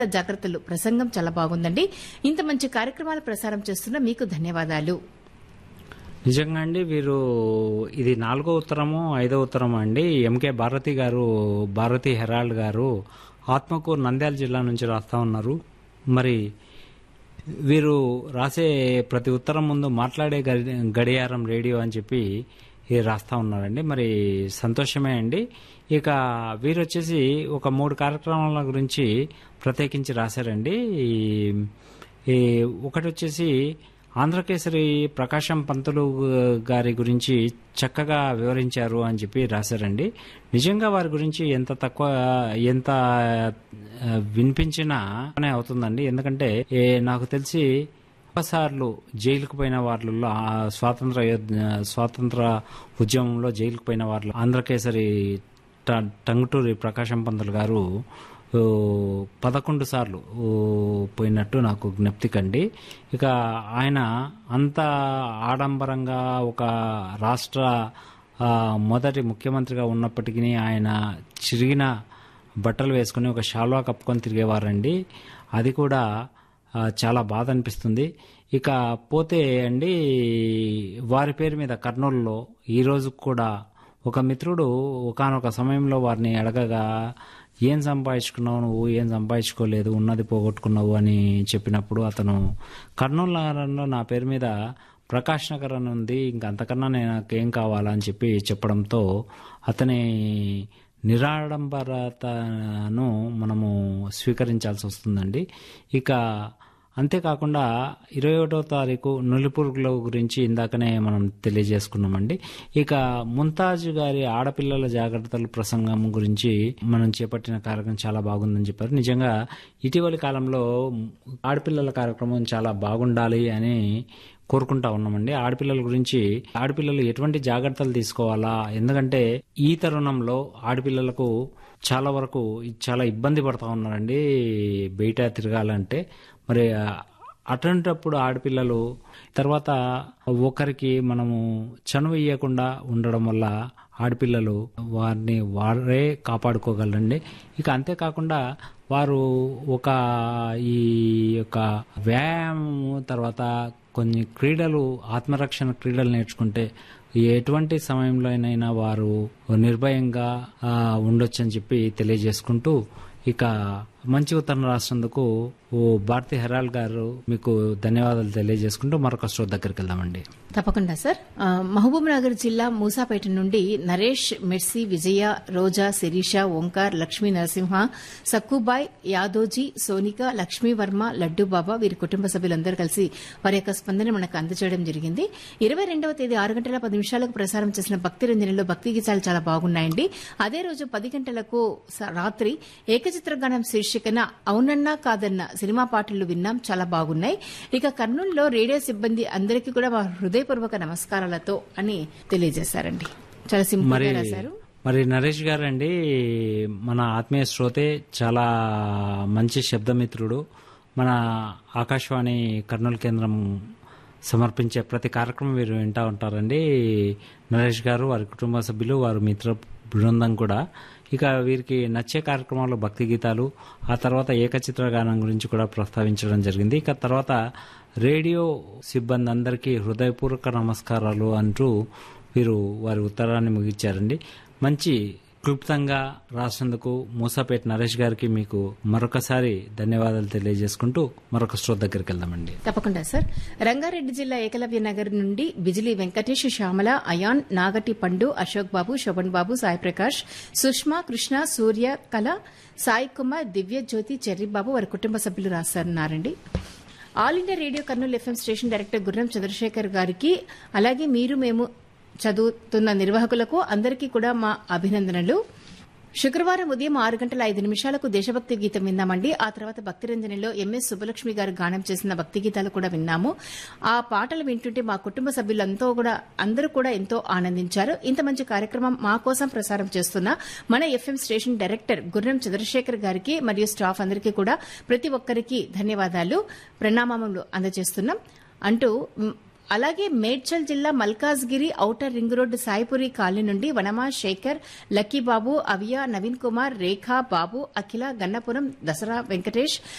జాగ్రత్తలు ప్రసంగం చాలా బాగుందండి. ఇంత మంచి కార్యక్రమాలు ప్రసారం చేస్తున్న మీకు ధన్యవాదాలు. నిజంగా అండి, వీరు ఇది 4వ ఉత్తరము 5వ ఉత్తరము అండి. ఎంకే భారతి గారు, భారతి హెరాల్డ్ గారు ఆత్మకూరు నంద్యాల జిల్లా నుంచి రాస్తా ఉన్నారు. మరి వీరు రాసే ప్రతి ఉత్తరం ముందు మాట్లాడే గడియారం రేడియో అని చెప్పి రాస్తా ఉన్నారండి. మరి సంతోషమే అండి. ఇక వీరు వచ్చేసి ఒక 3 కార్యక్రమాల గురించి ప్రత్యేకించి రాశారండి. ఒకటి వచ్చేసి ఆంధ్రకేసరి ప్రకాశం పంతులు గారి గురించి చక్కగా వివరించారు అని చెప్పి రాశారండి. నిజంగా వారి గురించి ఎంత వినిపించినా అవుతుందండి. ఎందుకంటే నాకు తెలిసి సార్లు జైలుకు పోయిన వాళ్ళలో స్వాతంత్ర ఉద్యమంలో జైలుకు పోయిన వాళ్ళు ఆంధ్రకేసరి టంగుటూరి ప్రకాశం పంతులు గారు 11 సార్లు పోయినట్టు నాకు జ్ఞప్తికండి. ఇక ఆయన అంత ఆడంబరంగా ఒక రాష్ట్ర మొదటి ముఖ్యమంత్రిగా ఉన్నప్పటికీ ఆయన చిరిగిన బట్టలు వేసుకుని ఒక షాల్వా కప్పుకొని తిరిగేవారండి. అది కూడా చాలా బాధ అనిపిస్తుంది. ఇక పోతే అండి, వారి పేరు మీద కర్నూలులో ఈరోజు కూడా ఒక మిత్రుడు ఒకానొక సమయంలో వారిని అడగగా, ఏం సంపాదించుకున్నావు నువ్వు, ఏం సంపాదించుకోలేదు, ఉన్నది పోగొట్టుకున్నావు అని చెప్పినప్పుడు అతను కర్నూలు నగరంలో నా పేరు మీద ప్రకాష్ నగర్ అని ఉంది, ఇంకంతకన్నా నాకేం కావాలా అని చెప్పి చెప్పడంతో అతని నిరాడంబరతను మనము స్వీకరించాల్సి వస్తుందండి. ఇక అంతేకాకుండా 21వ తారీఖు నులిపురుగుల గురించి ఇందాకనే మనం తెలియజేసుకున్నామండి. ఇక ముంతాజ్ గారి ఆడపిల్లల జాగ్రత్తల ప్రసంగం గురించి మనం చేపట్టిన కార్యక్రమం చాలా బాగుందని చెప్పారు. నిజంగా ఇటీవలి కాలంలో ఆడపిల్లల కార్యక్రమం చాలా బాగుండాలి అని కోరుకుంటా ఉన్నామండి. ఆడపిల్లల గురించి, ఆడపిల్లలు ఎటువంటి జాగ్రత్తలు తీసుకోవాలా, ఎందుకంటే ఈ తరుణంలో ఆడపిల్లలకు చాలా వరకు చాలా ఇబ్బంది పడతా ఉన్నారండి బయట తిరగాలంటే. మరి అటువంటప్పుడు ఆడపిల్లలు తర్వాత ఒకరికి మనము చనువు ఇవ్వకుండా ఉండడం వల్ల ఆడపిల్లలు వారిని వారే కాపాడుకోగలరండి. ఇక అంతేకాకుండా వారు ఈ యొక్క వ్యాయామం తర్వాత కొన్ని క్రీడలు, ఆత్మరక్షణ క్రీడలు నేర్చుకుంటే ఎటువంటి సమయంలోనైనా వారు నిర్భయంగా ఉండొచ్చని చెప్పి తెలియజేసుకుంటూ, ఇక మంచి ఉత్తరం రాసినందుకు భారతి హెరాల్డ్ గారు మీకు ధన్యవాదాలు తెలియజేసుకుంటూ మరొక స్టోర్ దగ్గరికి వెళ్దామండి. తప్పకుండా సార్. మహబూబ్ నగర్ జిల్లా మూసాపేట నుండి నరేష్, మెర్సీ, విజయ, రోజా, శిరీష, ఓంకార్, లక్ష్మీ నరసింహ, సక్కుబాయ్, యాదోజీ, సోనిక, లక్ష్మీవర్మ, లడ్డూబాబా వీరి కుటుంబ సభ్యులందరూ కలిసి వారి యొక్క స్పందన మనకు అందజేయడం జరిగింది. 22వ తేదీ 6 గంటల 10 నిమిషాలకు ప్రసారం చేసిన భక్తి రంజనిలో భక్తి గీతాలు చాలా బాగున్నాయండి. అదే రోజు 10 గంటలకు రాత్రి ఏకచిత్రగానం శీర్షికన అవునన్నా కాదన్నా సినిమా పాటలు విన్నాం, చాలా బాగున్నాయి. ఇక కర్నూలులో రేడియో సిబ్బంది అందరికీ కూడా హృదయపూర్వక నమస్కారాలతో అని తెలియజేశారండి. చాలా సింపుల్ గా రాశారు. మరి నరేష్ గారు అండి, మన ఆత్మీయ శ్రోతే, చాలా మంచి శబ్దమిత్రుడు. మన ఆకాశవాణి కర్నూలు కేంద్రం సమర్పించే ప్రతి కార్యక్రమం వీరు వింటూ ఉంటారండి. నరేష్ గారు, వారి కుటుంబ సభ్యులు, వారి మిత్ర బృందం కూడా. ఇక వీరికి నచ్చే కార్యక్రమాల్లో భక్తి గీతాలు, ఆ తర్వాత ఏకచిత్ర గానం గురించి కూడా ప్రస్తావించడం జరిగింది. ఇక తర్వాత రేడియో సిబ్బంది అందరికీ హృదయపూర్వక నమస్కారాలు అంటూ వీరు వారి ఉత్తరాన్ని ముగించారండి. మంచి క్లుప్తంగా రాసినందుకు మూసాపేట నరేష్ గారికి మీకు మరొకసారి ధన్యవాదాలు తెలియజేసుకుంటూ మరొక స్టోర్ దగ్గరికి వెళ్దామండి. తప్పకుండా సార్. రంగారెడ్డి జిల్లా ఏకలవ్య నగర్ నుండి బిజిలీ వెంకటేష్, శ్యామల, అయాన్, నాగటి పండు, అశోక్ బాబు, శోభన్ బాబు, సాయి ప్రకాష్, సుష్మా, కృష్ణ, సూర్య, కళ, సాయి కుమార్, దివ్య జ్యోతి, చెర్రిబాబు వారి కుటుంబ సభ్యులు రాస్తున్నారండి. All India radio Kurnool FM station director గుర్రం చంద్రశేఖర్ గారికి, అలాగే మేము చదువుతున్న నిర్వాహకులకు అందరికీ కూడా మా అభినందనలు. శుక్రవారం ఉదయం 6 గంటల 5 నిమిషాలకు దేశభక్తి గీతం విన్నామండి. ఆ తర్వాత భక్తిరంజనిలో ఎంఎస్ సుబ్బలక్ష్మి గారు గానం చేసిన భక్తి గీతాలు కూడా విన్నాము. ఆ పాటలు వింటుంటే మా కుటుంబ సభ్యులంతా కూడా అందరూ కూడా ఎంతో ఆనందించారు. ఇంత మంచి కార్యక్రమం మా కోసం ప్రసారం చేస్తున్న మన ఎఫ్ఎం స్టేషన్ డైరెక్టర్ గుర్రం చంద్రశేఖర్ గారికి మరియు స్టాఫ్ అందరికీ కూడా ప్రతి ఒక్కరికి ధన్యవాదాలు, ప్రణామములు అందజేస్తున్నాం అంటూ అలాగే మేడ్చల్ జిల్లా Malkajgiri outer ring road Saipuri colony నుండి వనమా శేఖర్, లక్కీబాబు, అవియా, నవీన్ కుమార్, రేఖా, బాబు, అఖిల, గన్నపురం, దసరా వెంకటేష్,